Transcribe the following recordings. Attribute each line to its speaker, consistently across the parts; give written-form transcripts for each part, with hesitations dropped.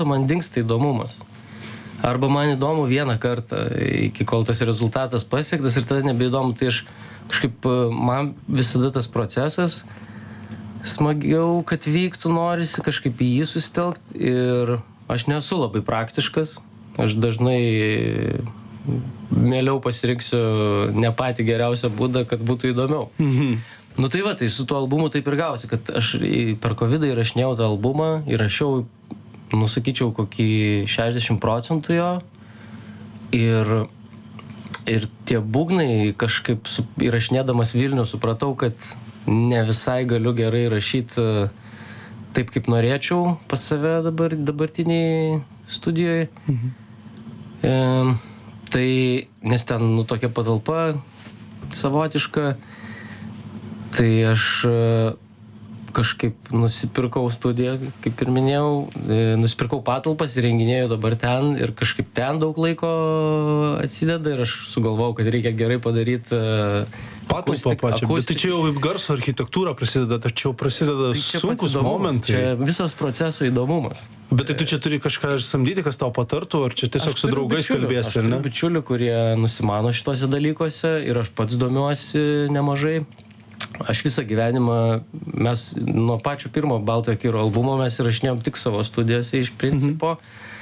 Speaker 1: man dingsta įdomumas. Arba man įdomu vieną kartą, iki kol tas rezultatas pasiektas ir tada nebeįdomu, tai aš kažkaip, man visada tas procesas smagiau, kad vyktų, norisi kažkaip į jį susitelkt ir aš nesu labai praktiškas, aš dažnai mieliau pasirinksiu ne patį geriausią būdą, kad būtų įdomiau. Nu tai va, tai su tuo albumu taip ir gausi, kad aš per COVID įrašinėjau tą albumą, įrašiau, nusakyčiau, kokį 60% jo ir tie būgnai kažkaip įrašinėdamas Vilnių supratau, kad ne visai galiu gerai rašyti taip, kaip norėčiau pas save dabartiniai studijoje. Tai, nes ten, tokia patalpa savotiška, tai aš kažkaip nusipirkau studiją, kaip ir minėjau, nusipirkau patalpas, įrenginėjau dabar ten ir kažkaip ten daug laiko atsideda ir aš sugalvojau, kad reikia gerai padaryti
Speaker 2: patalpą pačią. Bet tai čia jau garso architektūra prasideda, tačiau prasideda sunkus momentai.
Speaker 1: Čia visos proceso įdomumas.
Speaker 2: Bet tai tu čia turi kažką ir samdyti, kas tau patartų, ar čia tiesiog su draugais kalbėsi, ar ne?
Speaker 1: Aš turiu bičiulių, kurie nusimano šitose dalykuose ir aš pats domiuosi nemažai. Aš visą gyvenimą, mes nuo pačio pirmo Baltojo Kiro albumo mes įrašinėjom tik savo studijose iš principo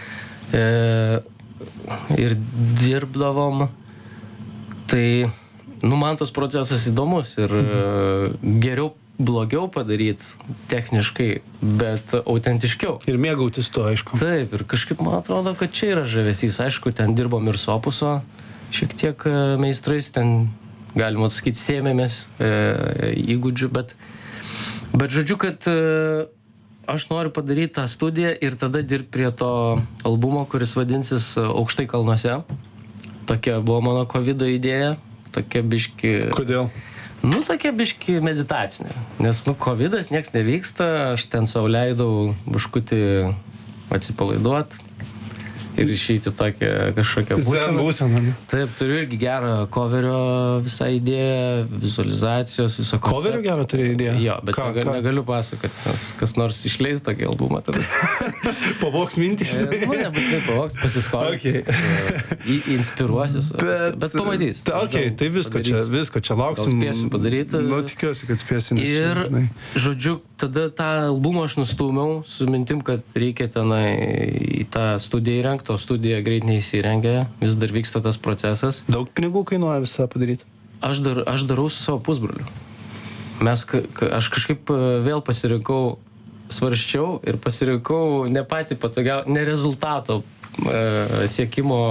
Speaker 1: ir dirbdavom. Tai, man tas procesas įdomus ir geriau, blogiau padaryti techniškai, bet autentiškiau.
Speaker 2: Ir mėgautis to, aišku.
Speaker 1: Taip, ir kažkaip man atrodo, kad čia yra žavesys. Aišku, ten dirbom ir su Opuso, šiek tiek meistrais, ten galima atsakyti, sėmėmės įgūdžių, bet žodžiu, kad aš noriu padaryti tą studiją ir tada dirbti prie to albumo, kuris vadinsis Aukštai kalnuose. Tokia buvo mano COVID idėja, tokia biški...
Speaker 2: Kodėl?
Speaker 1: Tokia biški meditacinė, nes COVIDas nieks nevyksta, aš ten sau leidau biškutį atsipalaiduot ir išeiti tokią kažkokią
Speaker 2: būseną.
Speaker 1: Taip, turiu irgi gerą coverio visą idėją, vizualizacijos, viso koncepto.
Speaker 2: Coverio gerą turi idėją?
Speaker 1: Jo, bet negaliu pasakoti, nes kas nors išleis tokį albumą tada.
Speaker 2: Pavoks mintys?
Speaker 1: Nebūtinai pavoks, pasiskolins, inspiruosis, bet pamatys.
Speaker 2: Tai visko čia lauksim.
Speaker 1: Gal spėsiu padaryti.
Speaker 2: Tikiuosi, kad spėsim.
Speaker 1: Ir, žodžiu, tada tą albumą aš nustūmiau su mintim, kad reikia tenai į tą studiją įrengti, o studija greit neįsirengė, vis dar vyksta tas procesas.
Speaker 2: Daug pinigų kainuoja visą padaryti?
Speaker 1: Aš darau su savo pusbroliu. Aš kažkaip vėl pasirinkau, svarsčiau ir pasirinkau ne patį patogiausią, ne rezultato siekimo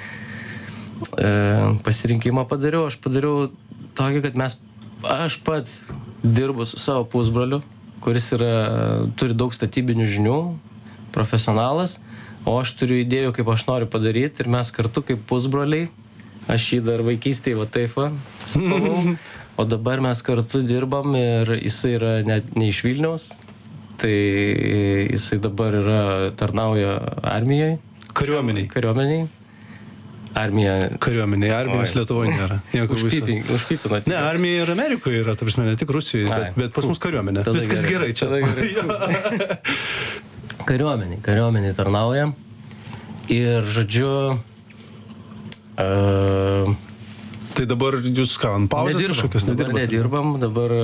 Speaker 1: pasirinkimą padariau. Aš padariau tokį, kad aš pats dirbu su savo pusbroliu, kuris turi daug statybinių žinių, profesionalas, o aš turiu idėjų, kaip aš noriu padaryti ir mes kartu kaip pusbroliai, aš jį dar vaikystėje va taip supavau, o dabar mes kartu dirbam ir jisai yra ne iš Vilniaus, tai jisai dabar tarnauja armijoje. Kariuomeniai.
Speaker 2: Armijos Lietuvoje nėra.
Speaker 1: Užpipino.
Speaker 2: Ne, armija ir Amerikoje yra, ta prasme, ne tik Rusijoje, bet pas mus kariuomenė. Viskas gerai čia.
Speaker 1: Kariuomeniai tarnauja. Ir, žodžiu...
Speaker 2: Tai dabar jūs ką, ant pauzės kažkokios nedirbate?
Speaker 1: Dabar nedirbam, dabar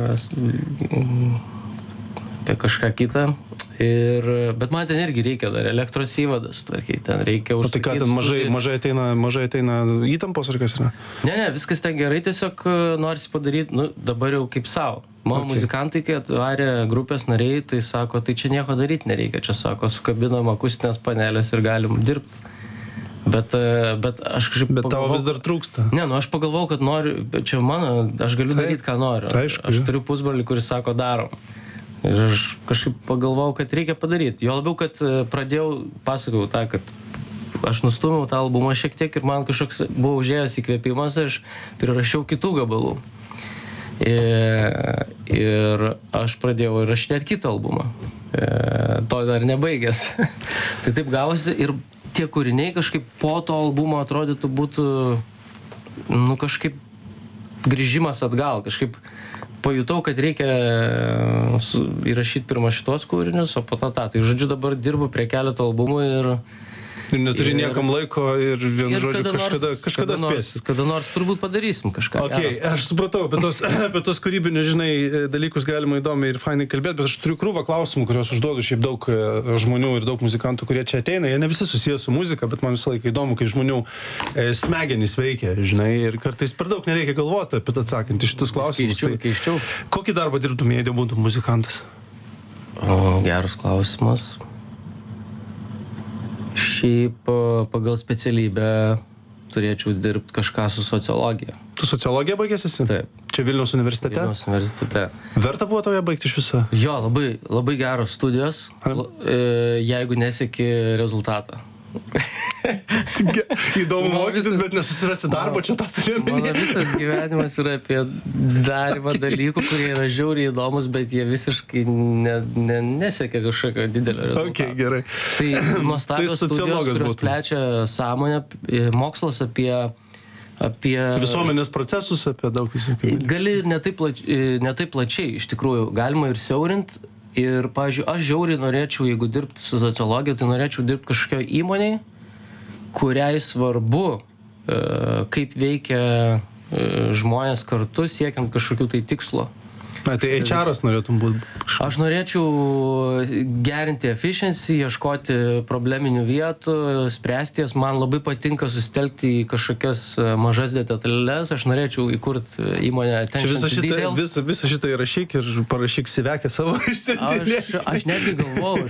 Speaker 1: apie kažką kitą. Bet man ten irgi reikia dar elektros įvadas, ten reikia užsakyti.
Speaker 2: Tai ką, ten mažai ateina įtampos ar kas yra?
Speaker 1: Ne, viskas ten gerai, tiesiog norisi padaryti, dabar jau kaip savo. Mano muzikantai, kai atvarė grupės nariai, tai sako, tai čia nieko daryti nereikia, čia sako, sukabinam akustinės panelės ir galim dirbti. Bet aš kažkaip
Speaker 2: pagalvojau... Bet tavo vis dar trūksta.
Speaker 1: Ne, aš pagalvojau, kad noriu, čia mano, aš galiu daryti, ką noriu. Aš turiu pusbrolį, kuris sako, darom. Ir aš kažkaip pagalvojau, kad reikia padaryti. Jo labiau, kad pradėjau, pasakau tą, kad aš nustūmiau tą albumą šiek tiek ir man kažkoks buvo užėjęs įkvėpimas, aš prirašiau kitų gabalų. Ir aš pradėjau rašinėti kitą albumą. To dar nebaigęs. Tai taip gavosi ir tie kūriniai kažkaip po to albumo atrodytų būtų, kažkaip grįžimas atgal, kažkaip pajutau, kad reikia įrašyti pirmą šitos kūrinius, o po to tą. Tai žodžiu, dabar dirbu prie keletų albumų ir
Speaker 2: neturi niekam laiko ir vienu žodžiu kažkada spėsi.
Speaker 1: Kada nors turbūt padarysim kažką.
Speaker 2: Okay, aš supratau, apie tos kūrybinius, žinai, dalykus galima įdomiai ir fainai kalbėti, bet aš turiu krūvą klausimų, kuriuos užduodu šiaip daug žmonių ir daug muzikantų, kurie čia ateina. Jie ne visi susiję su muzika, bet man visą laiką įdomu, kaip žmonių smegenys veikia, žinai, ir kartais per daug nereikia galvoti apie atsakant į šitus klausimus.
Speaker 1: Keiščiau.
Speaker 2: Kokį darbą dirbtum, jei nebūtum muzikantas?
Speaker 1: Geras klausimas. Šiaip pagal specialybę turėčiau dirbti kažką su sociologija.
Speaker 2: Tu sociologiją baigęs esi?
Speaker 1: Taip.
Speaker 2: Čia Vilniaus universitete?
Speaker 1: Vilniaus universitete.
Speaker 2: Verta buvo tau ją baigti iš viso?
Speaker 1: Jo, labai geros studijos, jeigu nesieki rezultatą.
Speaker 2: Įdomu mokytis, bet nesusirasi darbo, čia tą turėjau.
Speaker 1: Mano visas gyvenimas yra apie darymą dalykų, kurie yra žiauriai įdomus, bet jie visiškai nesiekia kažkokio didelio rezultato.
Speaker 2: Okay, gerai.
Speaker 1: Tai nuostabios studijos, kurios plečia sąmonę, mokslas apie
Speaker 2: visuomenės procesus, apie daug visokių.
Speaker 1: Gali ir ne taip plačiai, iš tikrųjų, galima ir siaurinti. Ir, pavyzdžiui, aš žiauriai norėčiau, jeigu dirbti su sociologija, tai norėčiau dirbti kažkokio įmonėje, kuriai svarbu, kaip veikia žmonės kartu siekiant kažkokių tai tikslo.
Speaker 2: Tai HR-as norėtum būti?
Speaker 1: Aš norėčiau gerinti efficiency, ieškoti probleminių vietų, spręsti jas. Man labai patinka susitelkti į kažkokias mažas detalės. Aš norėčiau įkurti įmonę attention to details.
Speaker 2: Visą šitą įrašyk ir parašyk sivekę savo išsiuntinės.
Speaker 1: Aš netgi galvojau,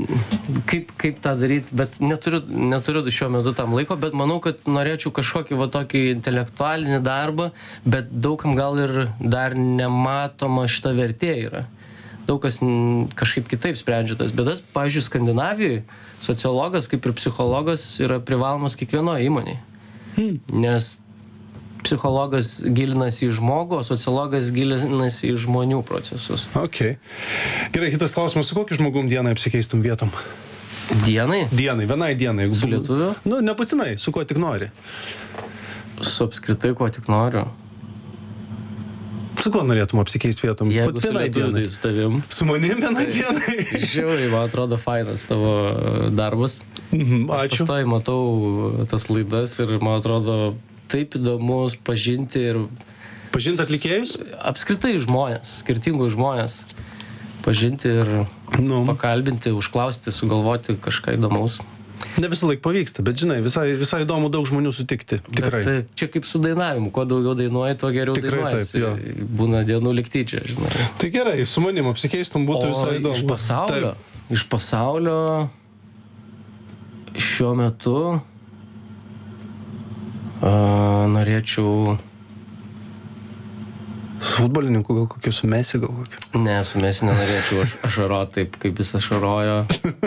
Speaker 1: kaip tą daryti, bet neturiu šiuo metu tam laiko, bet manau, kad norėčiau kažkokį tokį intelektualinį darbą, bet daugam gal ir dar nematoma šita vertė yra. Daug kas kažkaip kitaip sprendžia tas bėdas. Pavyzdžiui, Skandinavijoje sociologas, kaip ir psichologas, yra privalomas kiekvienoje įmonėje. Nes psichologas gilinasi į žmogų, o sociologas gilinasi į žmonių procesus.
Speaker 2: Okay. Gerai, kitas klausimas, su kokiu žmogum dienai apsikeistum vietom?
Speaker 1: Dienai?
Speaker 2: Vienai dienai.
Speaker 1: Su lietuviu?
Speaker 2: Nu, nebūtinai, su kuo tik nori.
Speaker 1: Su apskritai, kuo tik noriu.
Speaker 2: Su kuo norėtum apsikeisti vietom?
Speaker 1: Jeigu su lietuviu, tai su tavim.
Speaker 2: Su manim vienai dienai?
Speaker 1: Žiauriai, man atrodo, fainas tavo darbas.
Speaker 2: Ačiū.
Speaker 1: Aš pastoviai matau tas laidas ir man atrodo taip įdomu pažinti ir...
Speaker 2: Pažinti atlikėjus?
Speaker 1: Apskritai žmonės, skirtingų žmonės. Pažinti ir pakalbinti, užklausti, sugalvoti kažką įdomaus.
Speaker 2: Ne visą laiką pavyksta, bet žinai, visai įdomu daug žmonių sutikti. Tikrai.
Speaker 1: Bet čia kaip su dainavimu, kuo daugiau dainuoji, tuo geriau dainuojas. Būna dienų liktyčia, žinai.
Speaker 2: Tai gerai, su manim apsikeistum būtų visai įdomu.
Speaker 1: Iš pasaulio šiuo metu norėčiau...
Speaker 2: Su futbolininku gal kokiu, su Messi gal kokiu?
Speaker 1: Ne, su Messi nenorėčiau ašarot taip, kaip jis ašarojo.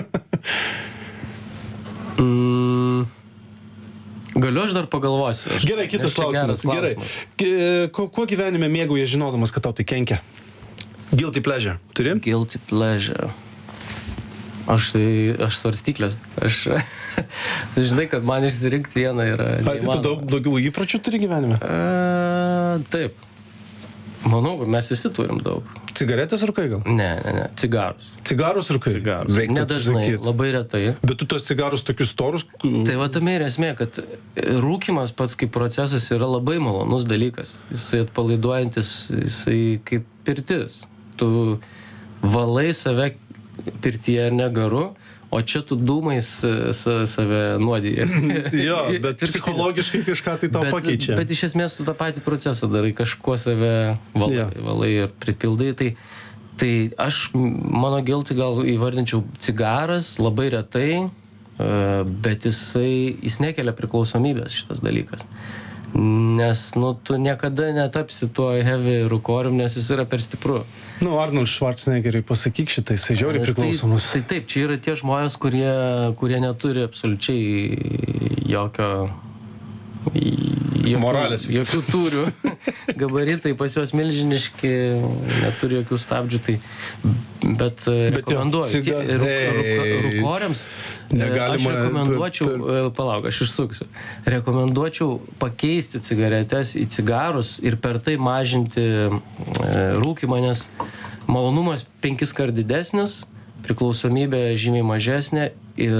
Speaker 1: Galiu aš dar pagalvosiu.
Speaker 2: Gerai, kitas klausimas. Gerai. Kuo gyvenime mėgauji žinodamas, kad tau tai kenkia? Guilty pleasure. Turi?
Speaker 1: Guilty pleasure. Aš svarstyklės. Tu žinai, kad man išsirinkti vieną yra neįmanoma.
Speaker 2: Tai tu daugiau įpročių turi gyvenime?
Speaker 1: Taip. Manau, mes visi turim daug.
Speaker 2: Cigaretės rūkai gal?
Speaker 1: Ne. Cigarus.
Speaker 2: Cigarus rūkai?
Speaker 1: Cigarus. Nedažnai, labai retai.
Speaker 2: Bet tu tos cigarus tokius storus?
Speaker 1: Tai va tame ir esmė, kad rūkymas pats kaip procesas yra labai malonus dalykas. Jisai atpalaiduojantis, jisai kaip pirtis. Tu valai save pirtyje negaru, o čia tu dūmais save nuodiji.
Speaker 2: Jo, bet psichologiškai kažką tai tau pakeičia.
Speaker 1: Bet iš esmės tu tą patį procesą darai, kažkuo save valai ir pripildai. Tai aš, mano guilty gal įvardinčiau cigaras labai retai, bet jis nekelia priklausomybės šitas dalykas. Nes, tu niekada netapsi tuo heavy rūkorium, nes jis yra per stipru.
Speaker 2: Arnold Schwarzeneggeriui pasakyk šitą, jisai žiauriai priklausomas.
Speaker 1: Tai taip, čia yra tie žmonės, kurie neturi absoliučiai
Speaker 2: Moralės.
Speaker 1: Jokių turių. Gabaritai pas juos milžiniški, neturi jokių stabdžių, tai bet rekomenduoju. Rūkoriams aš rekomenduočiau, palauk, aš išsuksiu, rekomenduočiau pakeisti cigaretes į cigarus ir per tai mažinti rūkymą, nes malonumas 5 kart didesnis, priklausomybė žymiai mažesnė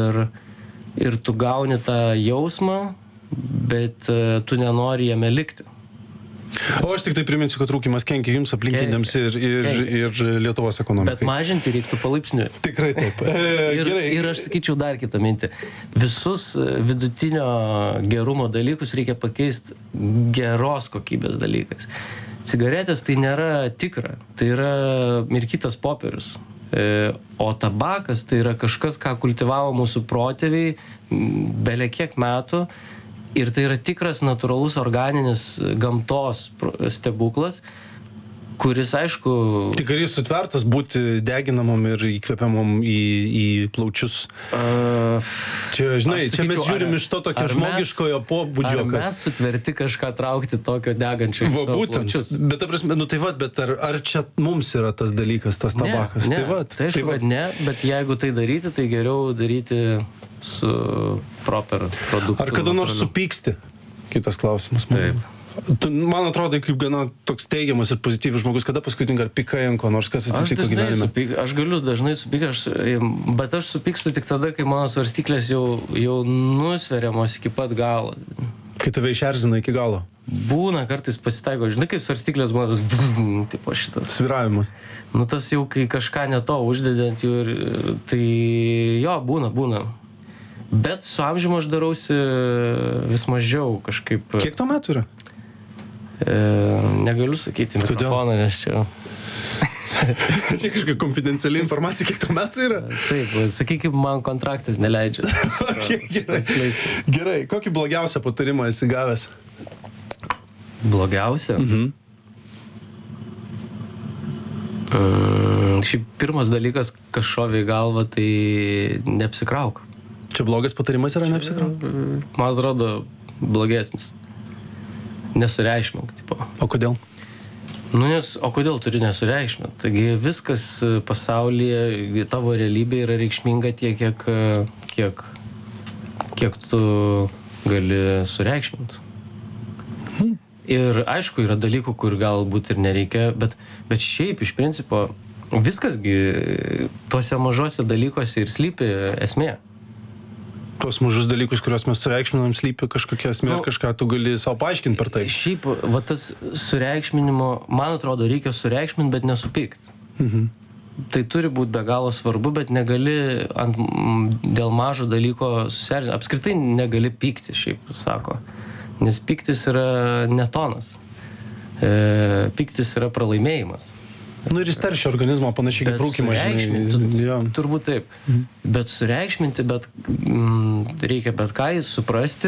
Speaker 1: ir tu gauni tą jausmą, bet tu nenori jame likti.
Speaker 2: O aš tik tai priminsiu, kad rūkymas kenkia jums aplinkiniams ir Lietuvos ekonomikai.
Speaker 1: Bet mažinti reiktų palaipsniui.
Speaker 2: Tikrai taip.
Speaker 1: Ir aš sakyčiau dar kitą mintį. Visus vidutinio gerumo dalykus reikia pakeisti geros kokybės dalykais. Cigaretės tai nėra tikra, tai yra mirkytas popierius. O tabakas tai yra kažkas, ką kultivavo mūsų protėviai bele kiek metų ir tai yra tikras natūralus organinis gamtos stebuklas, kuris, aišku...
Speaker 2: Tik ar jis sutvertas būti deginamam ir įkvepiamam į plaučius? Čia, žinai, čia mes žiūrim iš to tokio žmogiškojo pobūdžio.
Speaker 1: Ar mes sutverti kažką traukti tokio degančio į savo plaučius?
Speaker 2: Bet, ta prasme, nu tai vat, bet ar čia mums yra tas dalykas, tas tabakas?
Speaker 1: Ne, tai aišku, kad ne, bet jeigu tai daryti, tai geriau daryti su proper produktu.
Speaker 2: Ar kada nors supyksti? Kitas klausimas.
Speaker 1: Taip.
Speaker 2: Man atrodo, kaip gana toks teigiamas ir pozityvus žmogus, kada paskutinį kartą pykai ant ko nors, kas atsitiko gyvenime?
Speaker 1: Aš galiu dažnai supykti, bet aš supykstu tik tada, kai mano svarstyklės jau nusveriamos iki pat galo.
Speaker 2: Kai tave išerzina iki galo?
Speaker 1: Būna, kartais pasitaiko, žinai, kaip svarstyklės būna, tipo šitas.
Speaker 2: Sviravimas.
Speaker 1: Nu tas jau, kai kažką ne to uždedant jų, tai jo, būna. Bet su amžiumi aš darausi vis mažiau kažkaip.
Speaker 2: Kiek to metų yra?
Speaker 1: Negaliu sakyti mikrofoną, nes čia...
Speaker 2: Čia kažkokia konfidenciali informacija, kiek to metų yra?
Speaker 1: Taip, sakykime, man kontraktas neleidžia.
Speaker 2: Gerai, kokį blogiausią patarimą esi gavęs?
Speaker 1: Blogiausia? Šiaip pirmas dalykas, kas šovė į galvą, tai neapsikrauk.
Speaker 2: Čia blogas patarimas yra neapsikrauk?
Speaker 1: Man atrodo, blogesnis. Nesureikšmink, tipo.
Speaker 2: O kodėl?
Speaker 1: Nu, o kodėl turi nesureikšmint? Taigi viskas pasaulyje, tavo realybė yra reikšminga tiek, kiek tu gali sureikšmint. Ir aišku, yra dalykų, kur galbūt ir nereikia, bet šiaip iš principo viskasgi tuose mažose dalykuose ir slypi esmė.
Speaker 2: Tuos mažus dalykus, kuriuos mes sureikšminam, slypi kažkokia esmė ir kažką tu gali savo paaiškinti per tai.
Speaker 1: Šiaip, va tas sureikšminimo, man atrodo, reikia sureikšminti, bet nesupykti. Tai turi būti be galo svarbu, bet negali dėl mažo dalyko susierzinti. Apskritai negali pykti, šiaip sako. Nes pyktis yra netonas. Pyktis yra pralaimėjimas.
Speaker 2: Nu ir jis teršia organizmą panašiai kaip rūkymas, žinai.
Speaker 1: Turbūt taip. Bet sureikšminti, reikia bet ką suprasti.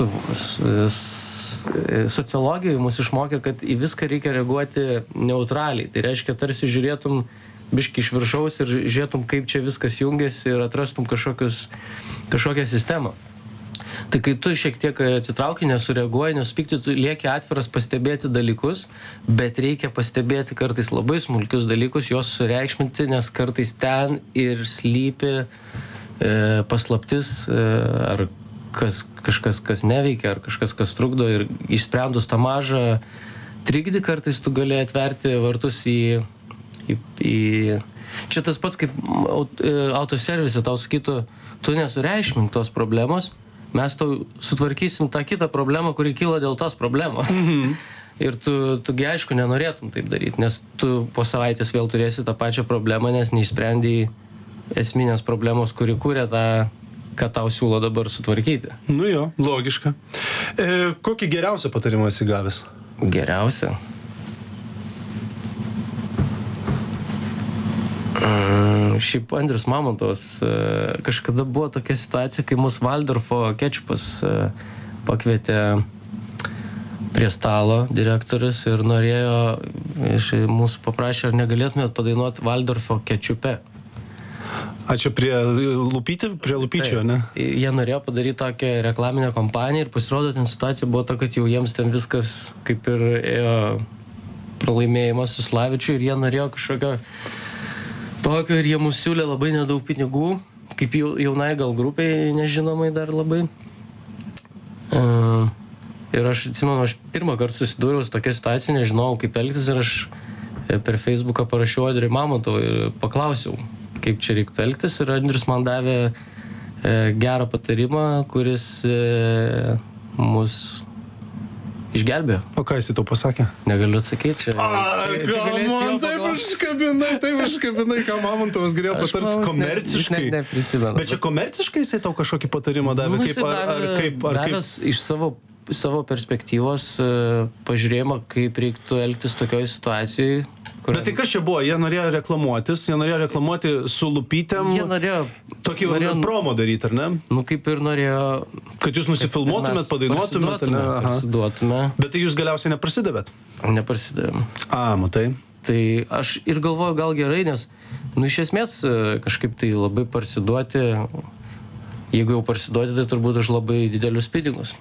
Speaker 1: Sociologijoje mus išmokė, kad į viską reikia reaguoti neutraliai. Tai reiškia, tarsi žiūrėtum biškį iš viršaus ir žiūrėtum, kaip čia viskas jungiasi ir atrastum kažkokią sistemą. Tai kai tu šiek tiek atsitrauki, nesureaguoji, nesupykti, tu lieki atviras pastebėti dalykus, bet reikia pastebėti kartais labai smulkius dalykus, juos sureikšminti, nes kartais ten ir slypi paslaptis ar kažkas, kas neveikia, ar kažkas, kas trukdo ir išsprendus tą mažą trikdį, kartais tu gali atverti vartus į... Čia tas pats, kaip autoservise tau sakytų, tu nesureikšmink tos problemos, mes tau sutvarkysim tą kitą problemą, kuri kyla dėl tos problemos. Ir tugi aišku nenorėtum taip daryti, nes tu po savaitės vėl turėsi tą pačią problemą, nes neišsprendėjai esminės problemos, kuri kūrė tą, ką tau siūlo dabar sutvarkyti.
Speaker 2: Nu jo, logiška. Kokį geriausią patarimą esi gavęs?
Speaker 1: Geriausią? Šiaip Andrius Mamontovas, kažkada buvo tokia situacija, kai mus Waldorfo kečupas pakvietė prie stalo direktorius ir mūsų paprašė, ar negalėtumėt padainuoti Waldorfo kečupe.
Speaker 2: Ačiū prie Lupyčio, ne?
Speaker 1: Jie norėjo padaryti tokią reklaminę kampaniją ir pasirodo, ten situacija buvo ta, kad jau jiems ten viskas kaip ir ėjo pralaimėjimas su Slavičiu ir jie norėjo kažkokio tokio ir jie mums siūlė labai nedaug pinigų, kaip jaunai gal grupiai nežinomai dar labai. Ir aš atsimenu, aš pirmą kartą susidūriau su tokia situacija, nežinojau kaip elgtis ir aš per Facebooką parašiau Andriui Mamontovui ir paklausiau, kaip čia reiktų elgtis ir Andrius man davė gerą patarimą, kuris mus išgelbėjo.
Speaker 2: O ką jis tau pasakė?
Speaker 1: Negaliu atsakyti, čia...
Speaker 2: Man taip užkabinai, ką Mamontovas galėjo patarti komerciškai.
Speaker 1: Net neprisimenu.
Speaker 2: Bet čia komerciškai jisai tau kažkokį patarimą davė?
Speaker 1: Davęs iš savo perspektyvos pažiūrėjimą, kaip reiktų elgtis tokioj situacijoj.
Speaker 2: Bet tai kas čia buvo? Jie norėjo reklamuoti su Lupytėm.
Speaker 1: Jie norėjo
Speaker 2: promo daryti, ar ne?
Speaker 1: Nu, kaip ir norėjo...
Speaker 2: Kad jūs nusifilmuotumėt, padainuotumėt, ne?
Speaker 1: Parsiduotume.
Speaker 2: Bet tai jūs galiausiai neprasidavėt?
Speaker 1: Neprasidavėm.
Speaker 2: Matai.
Speaker 1: Tai aš ir galvoju gal gerai, nes, iš esmės kažkaip tai labai parsiduoti, jeigu jau parsiduoti, tai turbūt už labai didelius pinigus.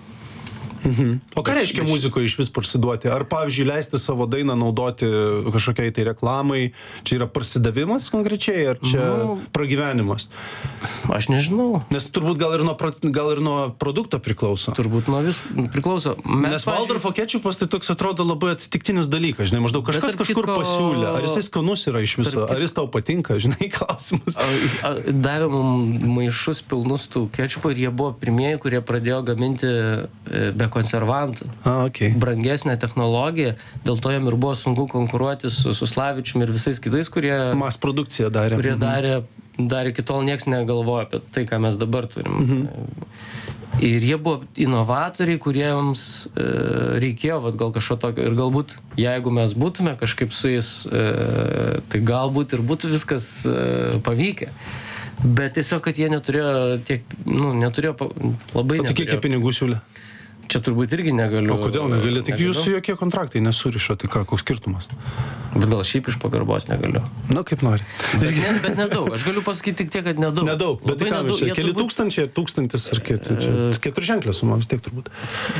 Speaker 2: O ką reiškia muzikoje iš vis parsiduoti? Ar, pavyzdžiui, leisti savo dainą naudoti kažkokiai tai reklamai? Čia yra parsidavimas konkrečiai, ar čia pragyvenimas?
Speaker 1: Aš nežinau.
Speaker 2: Nes turbūt gal ir nuo produkto priklauso.
Speaker 1: Turbūt nuo vis priklauso.
Speaker 2: Nes Waldorfo kečupas tai toks atrodo labai atsitiktinis dalykas, žinai, maždaug kažkas kažkur pasiūlė. Ar jisai skanus yra iš viso? Ar jis tau patinka, žinai, klausimas.
Speaker 1: Davė mums maišus pilnus tų kečupų ir jie buvo pirmieji, kurie pradėjo gaminti be konservantų.
Speaker 2: Okay.
Speaker 1: Brangesnė technologija, dėl to jam ir buvo sunku konkuruoti su Slavičium ir visais kitais, kurie...
Speaker 2: Mas produkciją darė.
Speaker 1: Kurie dar iki tol nieks negalvojo apie tai, ką mes dabar turim. Ir jie buvo inovatoriai, kuriems reikėjo gal kažko tokio. Ir galbūt, jeigu mes būtume kažkaip su jais, tai galbūt ir būtų viskas pavykę. Bet tiesiog, kad jie neturėjo tiek, neturėjo labai neturėjo.
Speaker 2: O tai kiek pinigų siūlė?
Speaker 1: Čia turbūt irgi negaliu.
Speaker 2: O kodėl negali? Tik jūsų jokie kontraktai nesurišo, tai ką, koks skirtumas?
Speaker 1: Bet gal šiaip iš pagarbos negaliu.
Speaker 2: Na, kaip nori.
Speaker 1: Bet nedaug. Aš galiu pasakyti tik tiek, kad nedaug.
Speaker 2: Nedaug, bet tai ką mes čia? Keli tūkstančiai, tūkstantis ar keturženklė suma, vis tiek turbūt.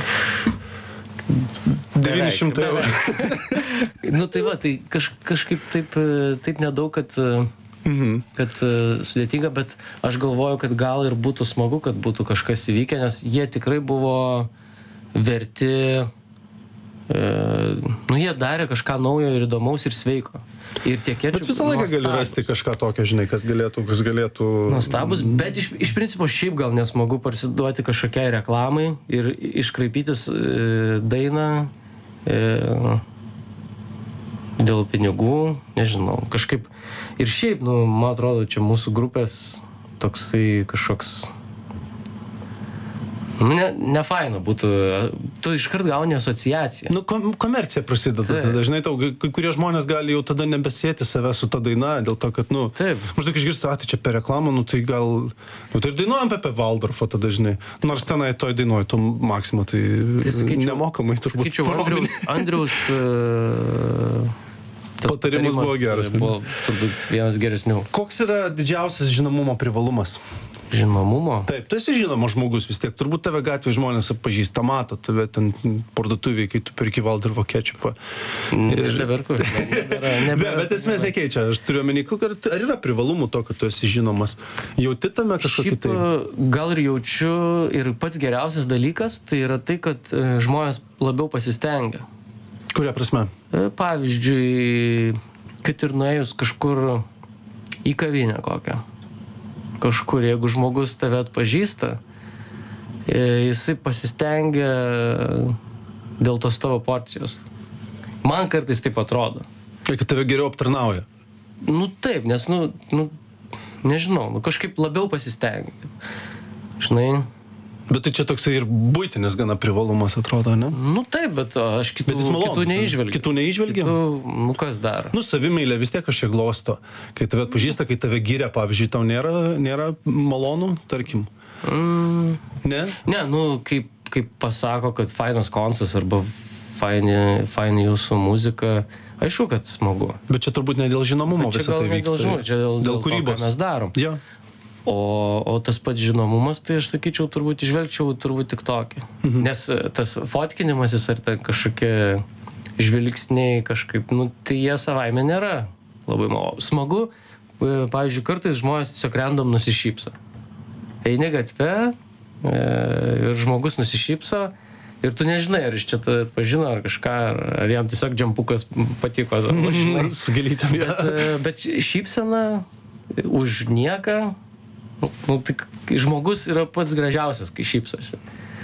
Speaker 2: 900 eurų.
Speaker 1: Nu tai va, tai kažkaip taip nedaug, kad sudėtinga, bet aš galvoju, kad gal ir būtų smagu, kad būtų kažkas įvykę, nes jie tikrai buvo verti, jie darė kažką naujo ir įdomaus ir sveiko. Ir tie kečiupai...
Speaker 2: Bet visą laiką gali rasti kažką tokio, žinai, kas galėtų...
Speaker 1: Nuostabus, bet iš principo šiaip gal nesmagu parsiduoti kažkokiai reklamai ir iškraipytis dainą dėl pinigų, nežinau, kažkaip... Ir šiaip, man atrodo, čia mūsų grupės toksai kažkoks... Ne faina būtų, tu iškart gauni asociaciją.
Speaker 2: Komercija prasideda. Dažnai tau, kai kurie žmonės gali jau tada nebesėti save su ta daina, dėl to, kad, maždaug išgirstu, tai čia per reklamą, tai gal... Tai ir dainuojam apie Waldorfą tada, žinai. Nors tenai toj dainuoju, tu Maximo, tai nemokamai turbūt.
Speaker 1: Sakyčiau, Andriaus...
Speaker 2: Patarimas buvo geras.
Speaker 1: Buvo turbūt vienas geresnių.
Speaker 2: Koks yra didžiausias žinomumo privalumas?
Speaker 1: Žinomumo?
Speaker 2: Taip, tu esi žinomas žmogus vis tiek. Turbūt tave gatvėje žmonės pažįsta, mato tave ten parduotuvėje, kai tu perki Waldorfo kečupą.
Speaker 1: Nebeverku.
Speaker 2: Bet esmės nekeičia. Aš turiu omeny, ar yra privalumų to, kad tu esi žinomas? Jauti tame kažkokį tai?
Speaker 1: Gal ir jaučiu. Ir pats geriausias dalykas tai yra tai, kad žmonės labiau pasistengia.
Speaker 2: Kuria prasme?
Speaker 1: Pavyzdžiui, kad ir nuėjus kažkur į kavinę kokią. Kažkur, jeigu žmogus tave atpažįsta, jisai pasistengia dėl tos tavo porcijos. Man kartais taip atrodo.
Speaker 2: Kad tave geriau aptarnauja.
Speaker 1: Taip, nes, nežinau, kažkaip labiau pasistengia. Žinai?
Speaker 2: Bet tai čia toksai ir buitinis gana privalumas atrodo, ne?
Speaker 1: Taip, bet aš kitų neižvelgiu.
Speaker 2: Kitų neižvelgiu?
Speaker 1: Kas dar?
Speaker 2: Savimeilė vis tiek kažkiek glosto. Kai tave atpažįsta, kai tave giria, pavyzdžiui, tau nėra malonu, tarkim? Ne?
Speaker 1: Ne, kaip pasako, kad fainas koncas arba faini jūsų muzika, Aišku, kad smagu.
Speaker 2: Bet čia turbūt ne dėl žinomumo
Speaker 1: Bet čia
Speaker 2: visą
Speaker 1: gal
Speaker 2: tai
Speaker 1: ne
Speaker 2: vyksta.
Speaker 1: dėl žinoma, čia dėl to,
Speaker 2: kūrybos.
Speaker 1: ką mes darom.
Speaker 2: Jo.
Speaker 1: O tas pats žinomumas, tai aš sakyčiau, turbūt išvelgčiau tik tokį. Nes tas fotkinimasis ar ten kažkokie žvilgsniai kažkaip, tai jie savaime nėra labai smagu. Pavyzdžiui, kartais žmonės tiesiog random nusišypso. Eini gatve ir žmogus nusišypso ir tu nežinai, ar iš čia pažino ar kažką, ar jam tiesiog džempukas patiko.
Speaker 2: Su gėlytėm, jo.
Speaker 1: Bet šypsena už nieką, tik žmogus yra pats gražiausias, kai šypsosi.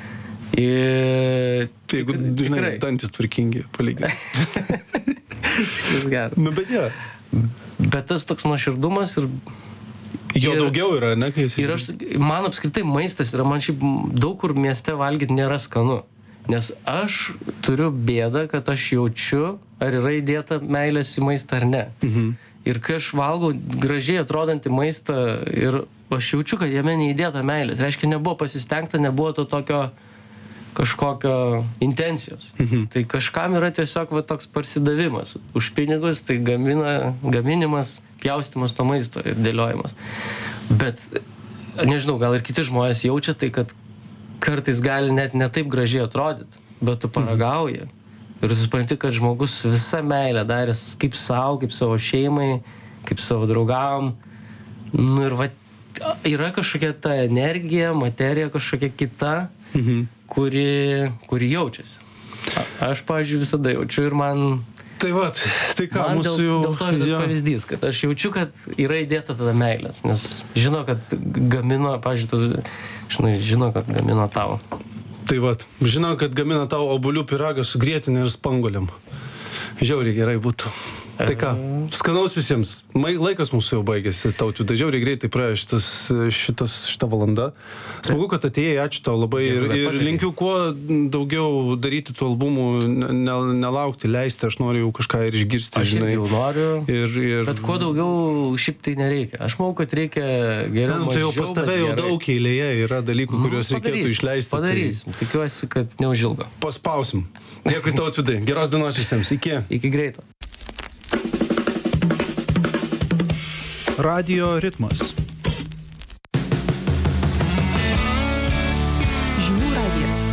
Speaker 2: Tai jeigu, žinai, dantis tvarkingi, palyginti.
Speaker 1: Šitas geras.
Speaker 2: Bet jo.
Speaker 1: Bet tas toks nuoširdumas ir...
Speaker 2: Jo daugiau yra, ne, kai jis...
Speaker 1: Ir man apskritai maistas yra, man šiaip daug kur mieste valgyti nėra skanu. Nes aš turiu bėdą, kad aš jaučiu, ar yra įdėta meilės į maistą ar ne. Ir kai aš valgau gražiai atrodantį maistą ir aš jaučiu, kad jame neįdėta meilės. Reiškia, nebuvo pasistengta, nebuvo to tokio kažkokio intencijos. Tai kažkam yra tiesiog toks parsidavimas. Už pinigus tai gaminimas, pjaustymas to maisto ir dėliojimas. Bet, nežinau, gal ir kiti žmonės jaučia tai, kad kartais gali net ne taip gražiai atrodyti, bet tu paragauji. Ir tu supranti, kad žmogus visą meilę daręs kaip savo, kaip savo šeimai, kaip savo draugam. Ir yra kažkokia ta energija, materija kažkokia kita, kuri jaučiasi. Aš, pavyzdžiui, visada jaučiu ir man...
Speaker 2: Tai ką, mūsų jau...
Speaker 1: Dėl to ir tas pavyzdys, kad aš jaučiu, kad yra įdėta tada meilės, nes žino, kad gamino, pavyzdžiui, žino, kad gamino tau.
Speaker 2: Tai žino, kad gamina tau obuolių pyragą su grietinė ir spanguolėm. Žiauriai gerai būtų. Tai ką, skanaus visiems. Laikas mūsų jau baigėsi, Tautvydai, žiauriai greitai praėjo šita valanda. Smagu, kad atėjai, ačiū tau labai ir linkiu kuo daugiau daryti tų albumų, nelaukti, leisti, aš noriu jau kažką ir išgirsti, žinai.
Speaker 1: Aš jau noriu, bet kuo daugiau šiaip tai nereikia. Aš manau, kad reikia geriau mažiau,
Speaker 2: tai jau pas tave jau daug eilėje yra dalykų, kuriuos reikėtų išleisti.
Speaker 1: Padarysim, tikiuosi, kad neužilgo.
Speaker 2: Paspausim. Dėkui, Tautvydai. Geros dienos visiems. Iki.
Speaker 1: Iki greito.
Speaker 3: Radio ritmas. Žinių radijas.